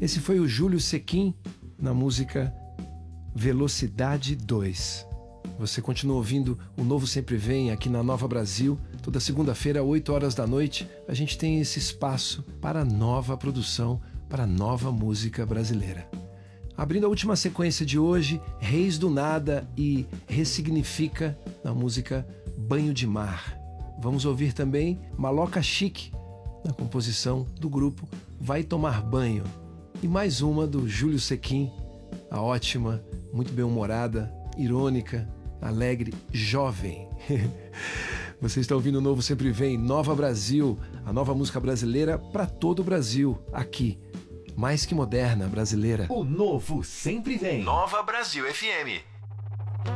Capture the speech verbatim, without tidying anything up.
Esse foi o Júlio Sequin na música Velocidade dois. Você continua ouvindo o Novo Sempre Vem aqui na Nova Brasil. Toda segunda-feira, oito horas da noite, a gente tem esse espaço para nova produção, para nova música brasileira. Abrindo a última sequência de hoje, Reis do Nada e Ressignifica na música Banho de Mar. Vamos ouvir também Maloca Chique na composição do grupo Vai Tomar Banho. E mais uma do Júlio Sequin, a ótima, muito bem-humorada, irônica, alegre, jovem. Você está ouvindo o Novo Sempre Vem, Nova Brasil, a nova música brasileira para todo o Brasil, aqui. Mais que moderna, brasileira. O Novo Sempre Vem. Nova Brasil F M.